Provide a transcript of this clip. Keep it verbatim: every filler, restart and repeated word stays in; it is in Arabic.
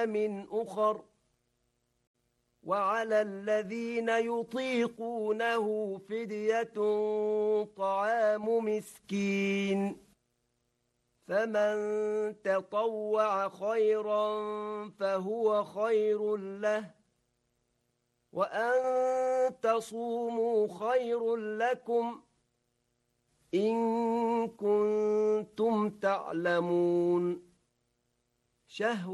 أيام أخر وعلى الذين يطيقونه فدية طعام مسكين فمن تطوع خيرا فهو خير له وأن تصوموا خير لكم إن كنتم تعلمون شهر